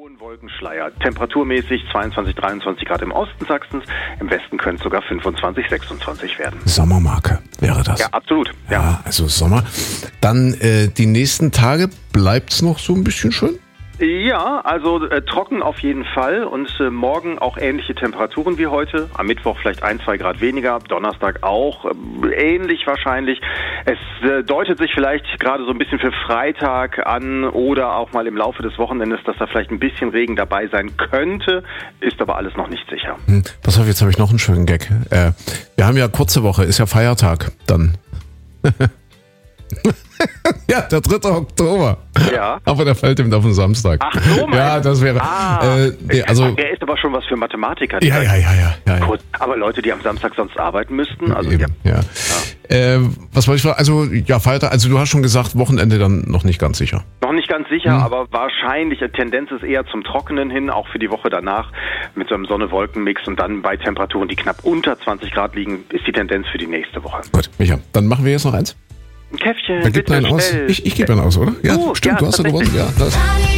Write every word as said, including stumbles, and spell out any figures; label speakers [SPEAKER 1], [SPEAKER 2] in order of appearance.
[SPEAKER 1] Hohen Wolkenschleier. Temperaturmäßig zweiundzwanzig, dreiundzwanzig Grad im Osten Sachsens. Im Westen können es sogar fünfundzwanzig, sechsundzwanzig werden.
[SPEAKER 2] Sommermarke wäre das.
[SPEAKER 1] Ja, absolut. Ja,
[SPEAKER 2] ja also Sommer. Dann äh, die nächsten Tage bleibt es noch so ein bisschen schön?
[SPEAKER 1] Ja, also äh, trocken auf jeden Fall und äh, morgen auch ähnliche Temperaturen wie heute. Am Mittwoch vielleicht ein, zwei Grad weniger, Donnerstag auch äh, ähnlich wahrscheinlich. Es äh, deutet sich vielleicht gerade so ein bisschen für Freitag an oder auch mal im Laufe des Wochenendes, dass da vielleicht ein bisschen Regen dabei sein könnte, ist aber alles noch nicht sicher.
[SPEAKER 2] Hm, pass auf, jetzt habe ich noch einen schönen Gag. Äh, wir haben ja kurze Woche, ist ja Feiertag dann. Ja, der dritte Oktober.
[SPEAKER 1] Ja.
[SPEAKER 2] Aber der fällt ihm auf den Samstag.
[SPEAKER 1] Ach so, mein
[SPEAKER 2] ja, das wäre.
[SPEAKER 1] Ah,
[SPEAKER 2] äh, nee, also,
[SPEAKER 1] der ist aber schon was für Mathematiker.
[SPEAKER 2] Ja, ja, ja, ja, ja, ja.
[SPEAKER 1] Gut, aber Leute, die am Samstag sonst arbeiten müssten, also
[SPEAKER 2] Eben, ja. ja. ja. Äh, was wollte ich fragen? Also, ja, Feiertag, also du hast schon gesagt, Wochenende dann noch nicht ganz sicher.
[SPEAKER 1] Noch nicht ganz sicher,
[SPEAKER 2] hm.
[SPEAKER 1] aber wahrscheinlich, die Tendenz ist eher zum Trockenen hin, auch für die Woche danach, mit so einem Sonne-Wolken-Mix und dann bei Temperaturen, die knapp unter zwanzig Grad liegen, ist die Tendenz für die nächste Woche.
[SPEAKER 2] Gut, Micha, dann machen wir jetzt noch eins.
[SPEAKER 1] Ein Käffchen,
[SPEAKER 2] Wer gibt einen aus? Ich, ich gebe einen aus, oder? Ja,
[SPEAKER 1] oh,
[SPEAKER 2] stimmt,
[SPEAKER 1] ja,
[SPEAKER 2] du hast ja gewonnen. Ja, das.